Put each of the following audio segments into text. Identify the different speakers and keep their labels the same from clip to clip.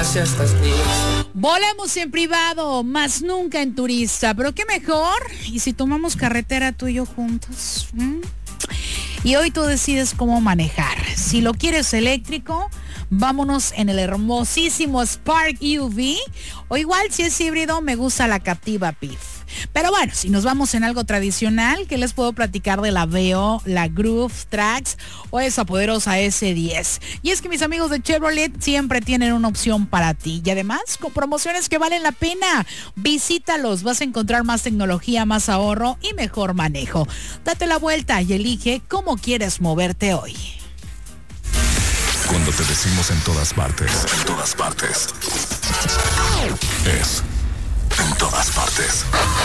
Speaker 1: si estás lista.
Speaker 2: Volamos en privado, más nunca en turista. Pero qué mejor, y si tomamos carretera tú y yo juntos. Y hoy tú decides cómo manejar. Si lo quieres eléctrico, vámonos en el hermosísimo Spark UV. O igual si es híbrido, me gusta la Captiva PIF. Pero bueno, si nos vamos en algo tradicional, ¿qué les puedo platicar de la Veo, la Groove Trax o esa poderosa S10? Y es que mis amigos de Chevrolet siempre tienen una opción para ti. Y además, con promociones que valen la pena. Visítalos, vas a encontrar más tecnología, más ahorro y mejor manejo. Date la vuelta y elige cómo quieres moverte hoy.
Speaker 3: Cuando te decimos en todas partes, es en todas partes.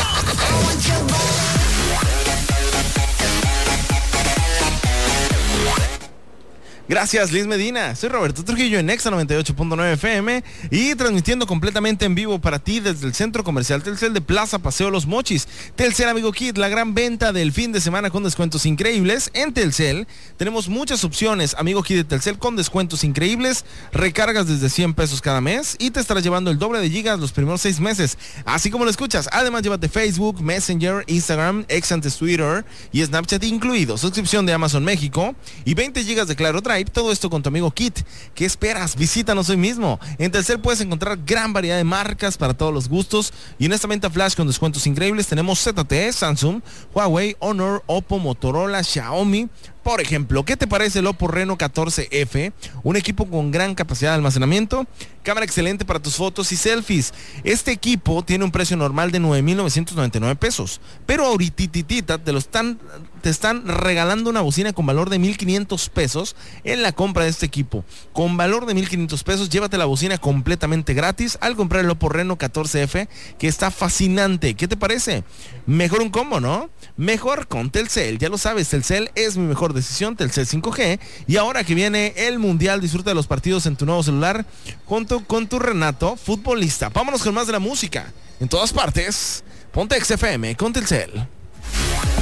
Speaker 4: Gracias, Liz Medina. Soy Roberto Trujillo en Exa 98.9 FM y transmitiendo completamente en vivo para ti desde el Centro Comercial Telcel de Plaza Paseo Los Mochis. Telcel Amigo Kit, la gran venta del fin de semana con descuentos increíbles. En Telcel tenemos muchas opciones. Amigo Kit de Telcel con descuentos increíbles. Recargas desde 100 pesos cada mes y te estarás llevando el doble de gigas los primeros 6 meses. Así como lo escuchas. Además, llévate Facebook, Messenger, Instagram, X antes Twitter y Snapchat incluido. Suscripción de Amazon México y 20 gigas de Claro Drive. Todo esto con tu amigo Kit. ¿Qué esperas? Visítanos hoy mismo. En Telcel puedes encontrar gran variedad de marcas para todos los gustos y en esta venta flash con descuentos increíbles tenemos ZTE, Samsung, Huawei, Honor, Oppo, Motorola, Xiaomi. Por ejemplo, ¿qué te parece el Oppo Reno 14F? Un equipo con gran capacidad de almacenamiento, cámara excelente para tus fotos y selfies. Este equipo tiene un precio normal de 9,999 pesos, pero ahorita te están regalando una bocina con valor de 1,500 pesos en la compra de este equipo. Con valor de 1,500 pesos, llévate la bocina completamente gratis al comprar el Oppo Reno 14F, que está fascinante. ¿Qué te parece? Mejor un combo, ¿no? Mejor con Telcel. Ya lo sabes, Telcel es mi mejor decisión, Telcel 5G. Y ahora que viene el Mundial, disfruta de los partidos en tu nuevo celular junto con tu Renato futbolista. Vámonos con más de la música. En todas partes, ponte XFM con Telcel.